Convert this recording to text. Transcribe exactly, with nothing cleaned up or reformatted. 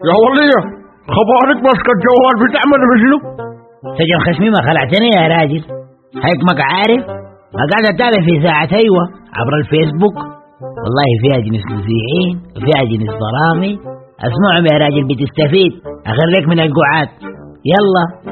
يا ولية خبرك ماسك الجوال بتعمل بشنو؟ سجن خشمي ما خلعتني يا راجل، هيك ما عارف ما قاعد اتابع في ساعة ايوه عبر الفيسبوك. والله فيها جنس مذيعين وفيها جنس ضرامي، اسمعهم يا راجل بتستفيد، اخليك من القعاد. يلا